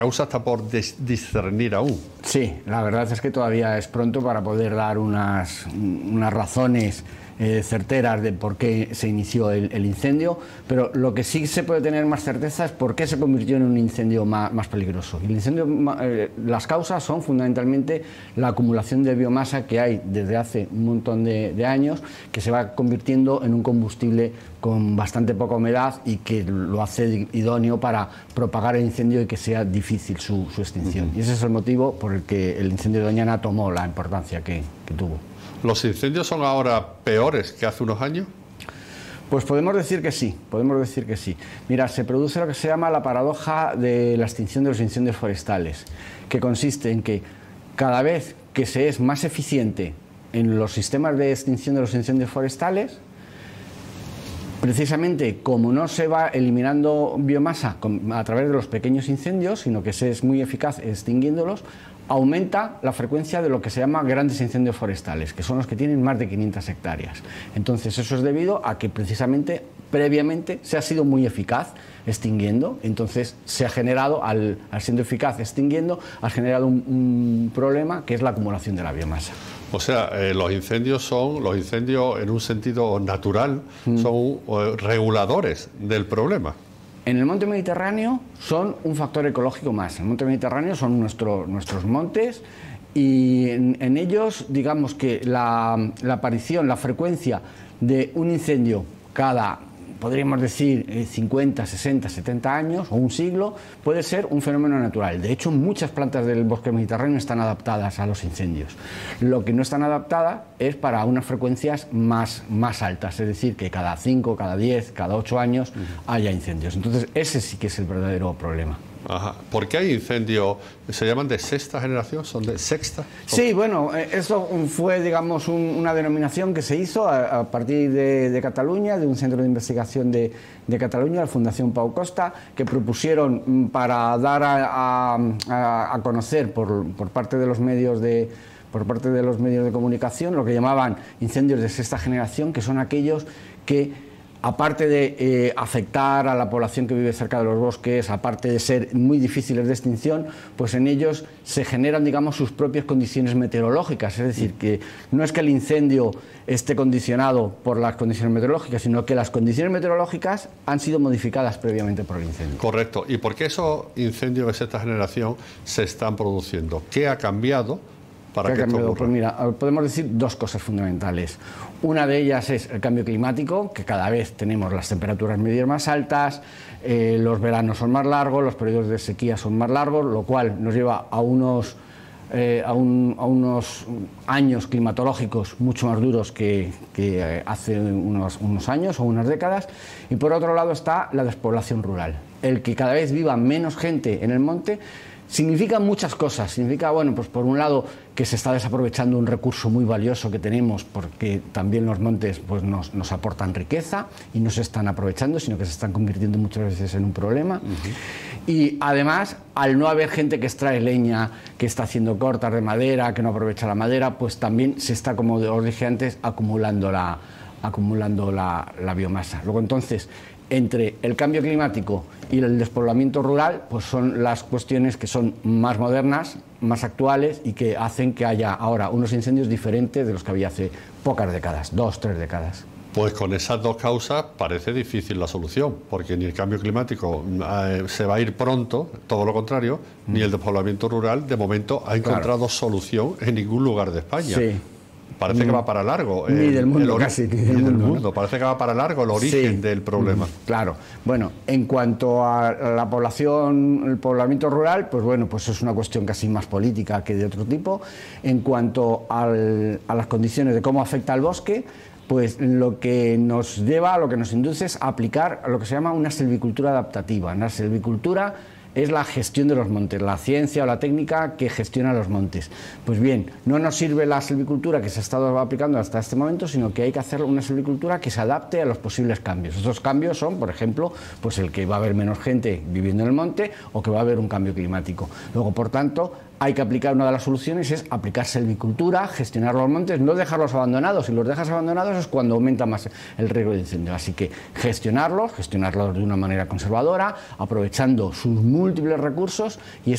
causa está por discernir aún. Sí, la verdad es que todavía es pronto para poder dar unas razones certeras de por qué se inició el incendio, pero lo que sí se puede tener más certeza es por qué se convirtió en un incendio más peligroso. El incendio, las causas son fundamentalmente la acumulación de biomasa que hay desde hace un montón de años, que se va convirtiendo en un combustible con bastante poca humedad y que lo hace idóneo para propagar el incendio y que sea difícil su extinción. Y ese es el motivo por el que el incendio de Doñana tomó la importancia que tuvo. ¿Los incendios son ahora peores que hace unos años? Pues podemos decir que sí, podemos decir que sí. Mira, se produce lo que se llama la paradoja de la extinción de los incendios forestales, que consiste en que cada vez que se es más eficiente en los sistemas de extinción de los incendios forestales, precisamente como no se va eliminando biomasa a través de los pequeños incendios, sino que se es muy eficaz extinguiéndolos, aumenta la frecuencia de lo que se llama grandes incendios forestales, que son los que tienen más de 500 hectáreas. Entonces eso es debido a que precisamente previamente se ha sido muy eficaz extinguiendo, entonces se ha generado, al siendo eficaz extinguiendo, ha generado un problema que es la acumulación de la biomasa. O sea, los incendios en un sentido natural, son reguladores del problema. En el monte Mediterráneo son un factor ecológico más. El monte Mediterráneo son nuestros montes y en ellos, digamos que la aparición, la frecuencia de un incendio cada, podríamos decir, 50, 60, 70 años o un siglo, puede ser un fenómeno natural. De hecho, muchas plantas del bosque mediterráneo están adaptadas a los incendios. Lo que no están adaptadas es para unas frecuencias más altas, es decir, que cada 5, cada 10, cada 8 años haya incendios. Entonces, ese sí que es el verdadero problema. Ajá. ¿Por qué hay incendios? ¿Se llaman de sexta generación? ¿Son de sexta? Sí, bueno, eso fue, digamos, una denominación que se hizo a partir de Cataluña, de un centro de investigación de Cataluña, la Fundación Pau Costa, que propusieron para dar a conocer por parte de los medios de comunicación lo que llamaban incendios de sexta generación, que son aquellos que, aparte de afectar a la población que vive cerca de los bosques, aparte de ser muy difíciles de extinción, pues en ellos se generan, digamos, sus propias condiciones meteorológicas. Es decir, que no es que el incendio esté condicionado por las condiciones meteorológicas, sino que las condiciones meteorológicas han sido modificadas previamente por el incendio. Correcto. ¿Y por qué esos incendios de sexta generación se están produciendo? ¿Qué ha cambiado para que esto ocurra? Pues mira, podemos decir dos cosas fundamentales. Una de ellas es el cambio climático, que cada vez tenemos las temperaturas medias más altas, los veranos son más largos, los periodos de sequía son más largos, lo cual nos lleva a unos años climatológicos mucho más duros que hace unos años o unas décadas. Y por otro lado está la despoblación rural. El que cada vez viva menos gente en el monte significa muchas cosas. Significa, bueno, pues por un lado que se está desaprovechando un recurso muy valioso que tenemos, porque también los montes pues nos aportan riqueza y no se están aprovechando, sino que se están convirtiendo muchas veces en un problema. Y además, al no haber gente que extrae leña, que está haciendo cortas de madera, que no aprovecha la madera, pues también se está, como os dije antes, acumulando la biomasa. Luego, entonces, entre el cambio climático y el despoblamiento rural, pues son las cuestiones que son más modernas, más actuales y que hacen que haya ahora unos incendios diferentes de los que había hace pocas décadas, 2, 3 décadas. Pues con esas dos causas parece difícil la solución, porque ni el cambio climático se va a ir pronto, todo lo contrario, ni el despoblamiento rural de momento ha encontrado solución en ningún lugar de España. Sí. Parece que va para largo. Ni del mundo, casi. Ni del mundo. ¿No? Parece que va para largo el origen del problema. Claro. Bueno, en cuanto a la población, el poblamiento rural, pues bueno, pues es una cuestión casi más política que de otro tipo. En cuanto a las condiciones de cómo afecta al bosque, pues lo que nos lleva, lo que nos induce es a aplicar lo que se llama una silvicultura adaptativa. Una silvicultura es la gestión de los montes, la ciencia o la técnica que gestiona los montes. Pues bien, no nos sirve la silvicultura que se ha estado aplicando hasta este momento, sino que hay que hacer una silvicultura que se adapte a los posibles cambios. Esos cambios son, por ejemplo, pues el que va a haber menos gente viviendo en el monte o que va a haber un cambio climático. Luego, por tanto, hay que aplicar, una de las soluciones es aplicar silvicultura, gestionar los montes, no dejarlos abandonados. Si los dejas abandonados es cuando aumenta más el riesgo de incendio. Así que gestionarlos de una manera conservadora, aprovechando sus múltiples recursos, y